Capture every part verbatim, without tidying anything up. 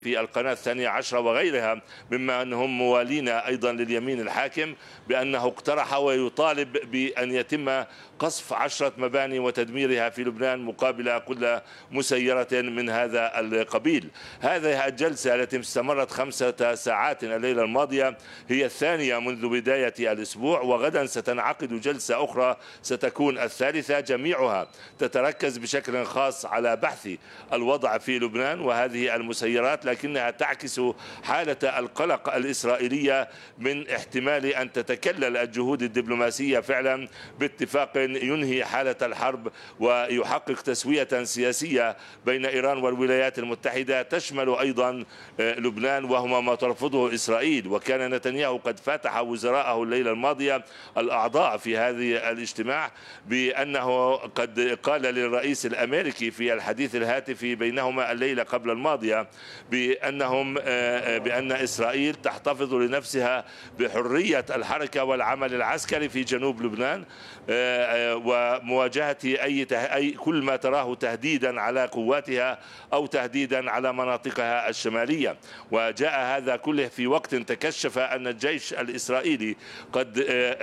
في القناة الثانية عشرة وغيرها مما أنهم موالين أيضا لليمين الحاكم بأنه اقترح ويطالب بأن يتم قصف عشرة مباني وتدميرها في لبنان مقابل كل مسيرة من هذا القبيل. هذه الجلسة التي استمرت خمسة ساعات الليلة الماضية هي الثانية منذ بداية الأسبوع، وغدا ستنعقد جلسة أخرى ستكون الثالثة، جميعها تتركز بشكل خاص على بحث الوضع في لبنان وهذه المسيرات، لكنها تعكس حالة القلق الإسرائيلية من احتمال أن تتكلل الجهود الدبلوماسية فعلا باتفاق ينهي حالة الحرب ويحقق تسوية سياسية بين إيران والولايات المتحدة تشمل أيضا لبنان، وهما ما ترفضه إسرائيل. وكان نتنياهو قد فاتح وزراءه الليلة الماضية الأعضاء في هذه الاجتماع بأنه قد قال للرئيس الأمريكي في الحديث الهاتفي بينهما الليلة قبل الماضية بأنهم بأن إسرائيل تحتفظ لنفسها بحرية الحركة والعمل العسكري في جنوب لبنان ومواجهة أي أي كل ما تراه تهديدا على قواتها أو تهديدا على مناطقها الشمالية. وجاء هذا كله في وقت تكشف أن الجيش الإسرائيلي قد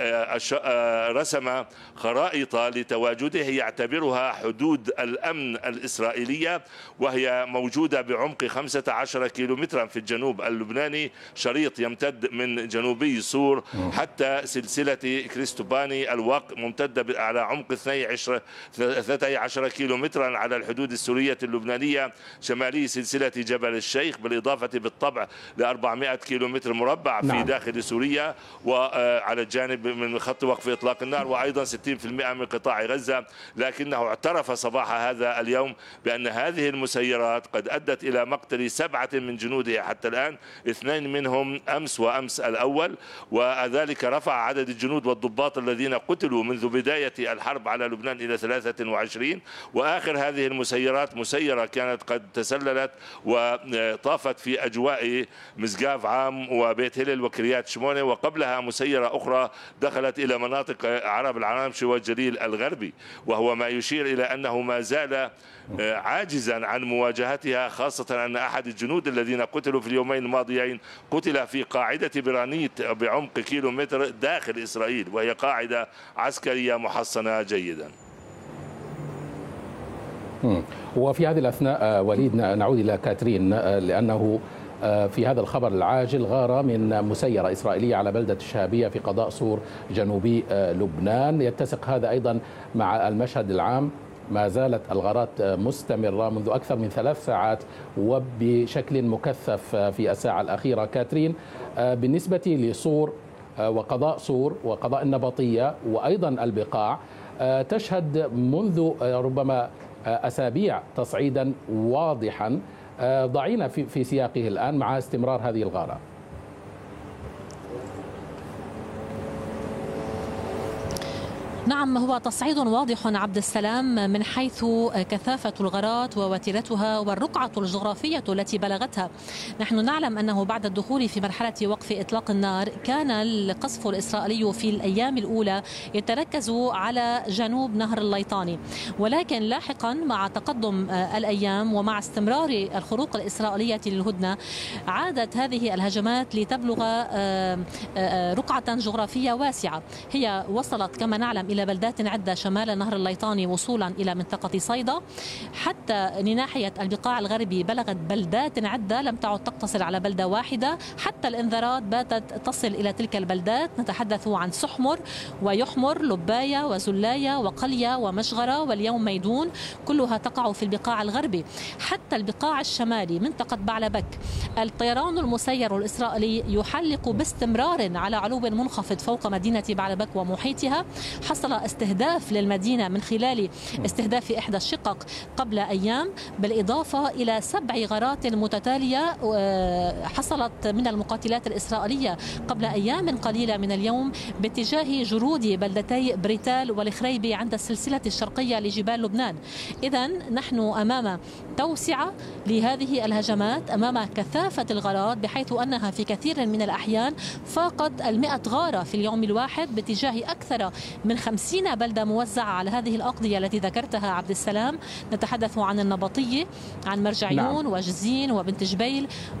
رسم خرائط لتواجده يعتبرها حدود الأمن الإسرائيلية، وهي موجودة بعمق خمسة عشر كيلومترا في الجنوب اللبناني، شريط يمتد من جنوبي صور حتى سلسلة كريستوباني الواق ممتدة على عمق اثنتي عشرة كيلومترا على الحدود السورية اللبنانية شمالي سلسلة جبل الشيخ، بالإضافة بالطبع ل أربعمائة كيلومتر مربع في نعم. داخل سوريا وعلى الجانب من خط وقف إطلاق النار، وأيضا ستين بالمئة من قطاع غزة. لكنه اعترف صباح هذا اليوم بأن هذه المسيرات قد أدت إلى مقتل سبعة من جنوده حتى الآن، اثنين منهم أمس وأمس الأول، وذلك رفع عدد الجنود والضباط الذين قتلوا منذ بداية الحرب على لبنان إلى ثلاثة وعشرين. وآخر هذه المسيرات مسيرة كانت قد تسللت وطافت في أجواء مسقاف عام وبيت هلل وكريات شمونة، وقبلها مسيرة أخرى دخلت إلى مناطق عرب العرامشي والجليل الغربي، وهو ما يشير إلى أنه ما زال عاجزا عن مواجهتها، خاصة أن أحد الجنود الذين قتلوا في اليومين الماضيين قتل في قاعدة برانيت بعمق كيلو متر داخل إسرائيل، وهي قاعدة عسكرية محصنة جيدا. وفي هذه الأثناء وليد نعود إلى كاترين، لأنه في هذا الخبر العاجل غارة من مسيرة إسرائيلية على بلدة الشهابية في قضاء صور جنوبي لبنان. يتسق هذا أيضا مع المشهد العام، ما زالت الغارات مستمرة منذ أكثر من ثلاث ساعات وبشكل مكثف في الساعة الأخيرة. كاترين، بالنسبة لصور وقضاء صور وقضاء النبطية وأيضا البقاع، تشهد منذ ربما أسابيع تصعيدا واضحا، ضعينا في في سياقه الآن مع استمرار هذه الغارة. نعم، هو تصعيد واضح عبد السلام من حيث كثافة الغارات ووتيرتها والرقعة الجغرافية التي بلغتها. نحن نعلم أنه بعد الدخول في مرحلة وقف إطلاق النار كان القصف الإسرائيلي في الأيام الأولى يتركز على جنوب نهر الليطاني، ولكن لاحقا مع تقدم الأيام ومع استمرار الخروق الإسرائيلية للهدنة عادت هذه الهجمات لتبلغ رقعة جغرافية واسعة. هي وصلت كما نعلم إلى بلدات عدة شمال نهر الليطاني وصولا إلى منطقة صيدا، حتى لناحية البقاع الغربي بلغت بلدات عدة لم تعد تقتصر على بلدة واحدة، حتى الإنذارات باتت تصل إلى تلك البلدات. نتحدث عن سحمر ويحمر، لباية وزلاية وقلية ومشغرة واليوم ميدون، كلها تقع في البقاع الغربي. حتى البقاع الشمالي منطقة بعلبك الطيران المسير الإسرائيلي يحلق باستمرار على علو منخفض فوق مدينة بعلبك ومحيطها. حصل استهداف للمدينة من خلال استهداف إحدى الشقق قبل أيام، بالإضافة إلى سبع غارات متتالية حصلت من المقاتلات الإسرائيلية قبل أيام قليلة من اليوم باتجاه جرود بلدتي بريتال والخريبي عند السلسلة الشرقية لجبال لبنان. إذن نحن أمام توسعة لهذه الهجمات، أمام كثافة كثافة الغارات، بحيث أنها في كثير من الأحيان فاقت المئة غارة في اليوم الواحد باتجاه أكثر من خمسين بلدة موزعة على هذه الأقضية التي ذكرتها عبد السلام. نتحدث عن النبطية، عن مرجعيون، نعم، وجزين وبنت جبيل